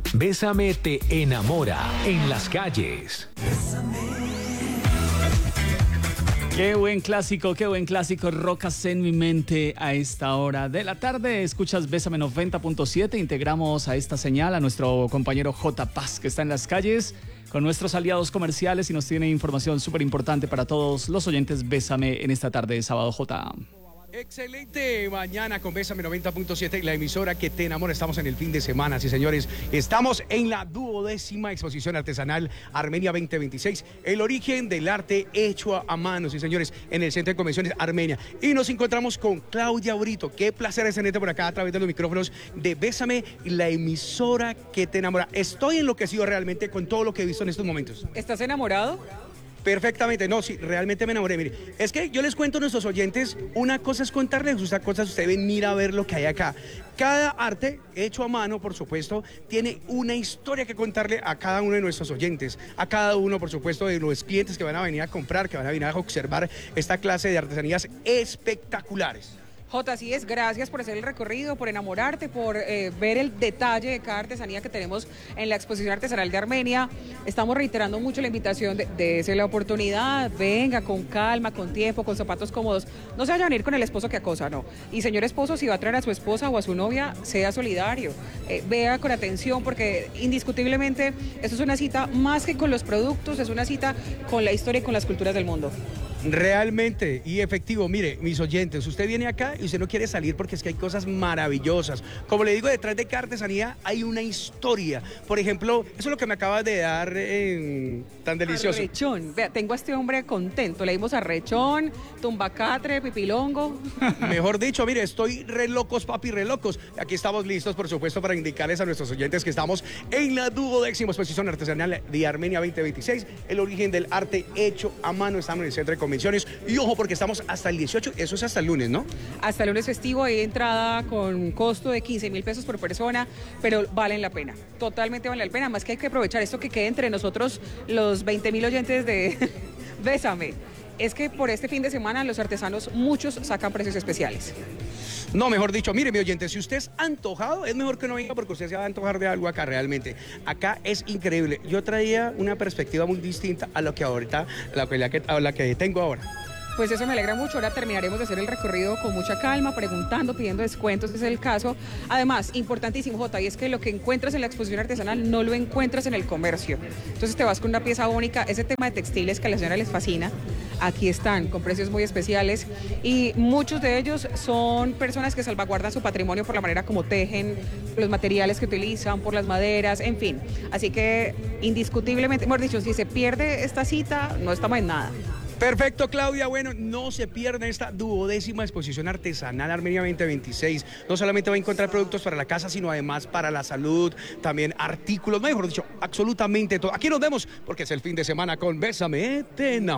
Bésame te enamora en las calles. Qué buen clásico, Rocas en mi mente a esta hora de la tarde. Escuchas Bésame 90.7, integramos a esta señal a nuestro compañero J. Paz, que está en las calles con nuestros aliados comerciales y nos tiene información súper importante para todos los oyentes. Bésame en esta tarde de sábado, J. Excelente mañana con Bésame 90.7, la emisora que te enamora. Estamos en el fin de semana, sí señores. Estamos en la 12ª exposición artesanal Armenia 2026, el origen del arte hecho a mano, sí señores, en el Centro de Convenciones Armenia. Y nos encontramos con Claudia Brito. Qué placer tenerte por acá a través de los micrófonos de Bésame, la emisora que te enamora. Estoy enloquecido realmente con todo lo que he visto en estos momentos. ¿Estás enamorado? Perfectamente, no, sí, realmente me enamoré. Mire, es que yo les cuento a nuestros oyentes, una cosa es contarles, otra cosa es usted venir a ver lo que hay acá. Cada arte hecho a mano, por supuesto, tiene una historia que contarle a cada uno de nuestros oyentes, a cada uno, por supuesto, de los clientes que van a venir a comprar, que van a venir a observar esta clase de artesanías espectaculares. Jota, así es, gracias por hacer el recorrido, por enamorarte, por ver el detalle de cada artesanía que tenemos en la exposición artesanal de Armenia. Estamos reiterando mucho la invitación de dése la oportunidad, venga con calma, con tiempo, con zapatos cómodos. No se vayan a ir con el esposo que acosa, no. Y señor esposo, si va a traer a su esposa o a su novia, sea solidario, vea con atención, porque indiscutiblemente esto es una cita más que con los productos, es una cita con la historia y con las culturas del mundo. Realmente y efectivo. Mire, mis oyentes, usted viene acá y usted no quiere salir porque es que hay cosas maravillosas. Como le digo, detrás de cada artesanía hay una historia. Por ejemplo, eso es lo que me acabas de dar tan delicioso. Arrechón. Vea, tengo a este hombre contento. Le dimos arrechón, tumbacatre, pipilongo. Mejor dicho, mire, estoy re locos, papi, re locos. Aquí estamos listos, por supuesto, para indicarles a nuestros oyentes que estamos en la 12ª exposición artesanal de Armenia 2026, el origen del arte hecho a mano. Estamos en el Centro de Convenciones. Y ojo, porque estamos hasta el 18, eso es hasta el lunes, ¿no? Hasta el lunes festivo, hay entrada con costo de 15.000 pesos por persona, pero valen la pena, totalmente valen la pena, más que hay que aprovechar esto que quede entre nosotros, los 20.000 oyentes de Bésame. Es que por este fin de semana los artesanos, muchos sacan precios especiales. No, mejor dicho, mire, mi oyente, si usted es antojado, es mejor que no venga porque usted se va a antojar de algo acá realmente. Acá es increíble. Yo traía una perspectiva muy distinta a lo que ahorita, a la que tengo ahora. Pues eso me alegra mucho. Ahora terminaremos de hacer el recorrido con mucha calma, preguntando, pidiendo descuentos, ese es el caso. Además, importantísimo, Jota, y es que lo que encuentras en la exposición artesanal no lo encuentras en el comercio. Entonces te vas con una pieza única. Ese tema de textiles que a la señora les fascina, aquí están, con precios muy especiales. Y muchos de ellos son personas que salvaguardan su patrimonio por la manera como tejen, los materiales que utilizan, por las maderas, en fin. Así que, indiscutiblemente, mejor dicho, si se pierde esta cita, no estamos en nada. Perfecto, Claudia. Bueno, no se pierda esta 12ª exposición artesanal Armenia 2026. No solamente va a encontrar productos para la casa, sino además para la salud, también artículos, mejor dicho, absolutamente todo. Aquí nos vemos porque es el fin de semana con Bésame, te enamoro.